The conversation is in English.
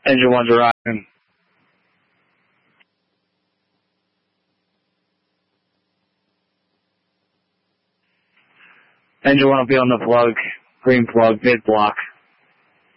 Engine 1's arriving. Engine 1 will be on the plug. Green plug, mid block.